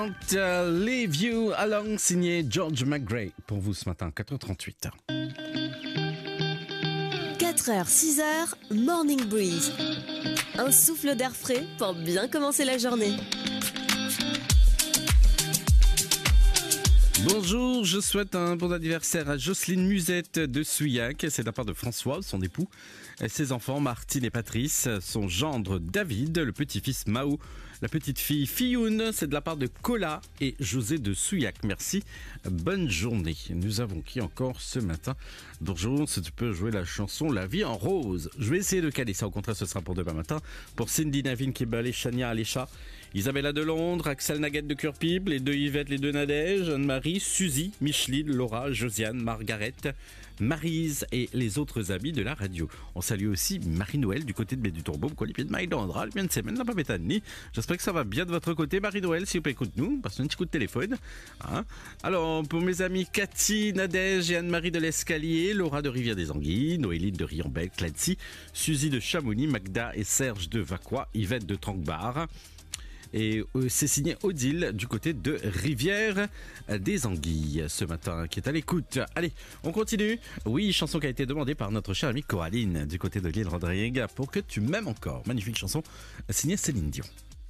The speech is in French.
Leave You Along, signé George McGray. Pour vous ce matin, 4h38. 4h, 6h, Morning Breeze. Un souffle d'air frais pour bien commencer la journée. Bonjour, je souhaite un bon anniversaire à Jocelyne Musette de Souillac. C'est de la part de François, son époux, et ses enfants Martine et Patrice, son gendre David, le petit-fils Mao, la petite-fille Fioun. C'est de la part de Cola et José de Souillac. Merci, bonne journée. Nous avons qui encore ce matin? Bonjour, si tu peux jouer la chanson La vie en rose. Je vais essayer de caler ça, au contraire ce sera pour demain matin. Pour Cindy Navin, Kibale, Chania Alécha, Isabella de Londres, Axel Naguette de Curpib, les deux Yvette, les deux Nadège, Anne-Marie, Suzy, Micheline, Laura, Josiane, Margaret, Maryse et les autres amis de la radio. On salue aussi Marie-Noël du côté de Baie du Tourbeau, Colipier de Maïlandra, le bien de semaine, la Papétanie. J'espère que ça va bien de votre côté, Marie-Noël, si vous pouvez écouter nous, parce un petit coup de téléphone. Hein. Alors, pour mes amis Cathy, Nadège et Anne-Marie de l'Escalier, Laura de Rivière des Anguilles, Noéline de Riambel, Clancy, Suzy de Chamonix, Magda et Serge de Vacquois, Yvette de Tranquebar. Et c'est signé Odile du côté de Rivière des Anguilles ce matin qui est à l'écoute. Allez, on continue. Oui, chanson qui a été demandée par notre chère amie Coraline du côté de l'île Rodrigue pour que tu m'aimes encore. Magnifique chanson signée Céline Dion.